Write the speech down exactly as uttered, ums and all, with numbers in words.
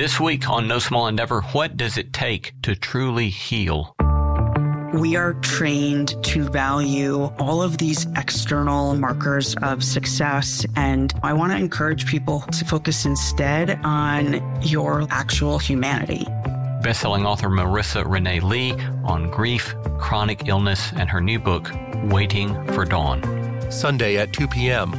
This week on No Small Endeavor, what does it take to truly heal? We are trained to value all of these external markers of success, and I want to encourage people to focus instead on your actual humanity. Best-selling author Marissa Renee Lee on grief, chronic illness, and her new book, Waiting for Dawn. Sunday at two p.m.